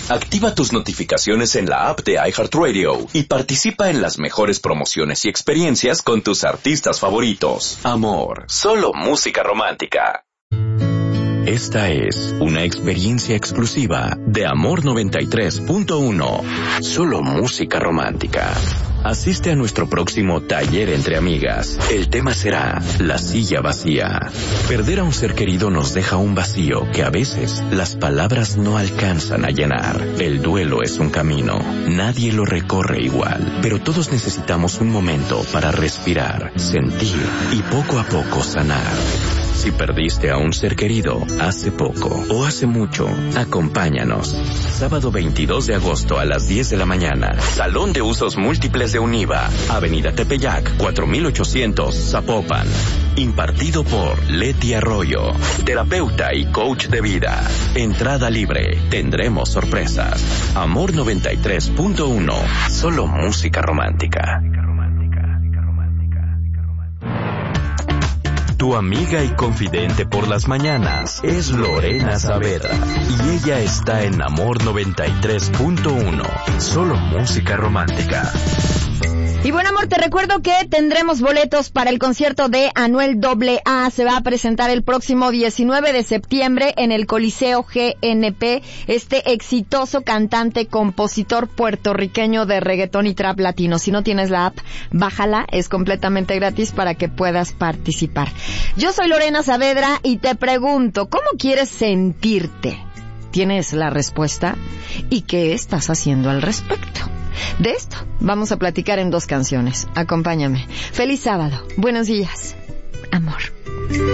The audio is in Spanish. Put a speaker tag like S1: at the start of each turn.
S1: Activa tus notificaciones en la app de iHeartRadio y participa en las mejores promociones y experiencias con tus artistas favoritos. Amor, solo música romántica. Esta es una experiencia exclusiva de Amor 93.1. Solo música romántica. Asiste a nuestro próximo taller entre amigas. El tema será la silla vacía. Perder a un ser querido nos deja un vacío que a veces las palabras no alcanzan a llenar. El duelo es un camino. Nadie lo recorre igual, pero todos necesitamos un momento para respirar, sentir y poco a poco sanar. Si perdiste a un ser querido hace poco o hace mucho, acompáñanos. Sábado 22 de agosto a las 10 de la mañana. Salón de Usos Múltiples de Univa. Avenida Tepeyac, 4800, Zapopan. Impartido por Leti Arroyo, terapeuta y coach de vida. Entrada libre. Tendremos sorpresas. Amor 93.1. Solo música romántica. Tu amiga y confidente por las mañanas es Lorena Saavedra y ella está en Amor 93.1. Solo música romántica.
S2: Y bueno, amor, te recuerdo que tendremos boletos para el concierto de Anuel AA. Se va a presentar el próximo 19 de septiembre en el Coliseo GNP. Este exitoso cantante, compositor puertorriqueño de reggaetón y trap latino. Si no tienes la app, bájala. Es completamente gratis para que puedas participar. Yo soy Lorena Saavedra y te pregunto, ¿cómo quieres sentirte? ¿Tienes la respuesta? ¿Y qué estás haciendo al respecto? De esto vamos a platicar en 2 canciones. Acompáñame. Feliz sábado. Buenos días. Amor.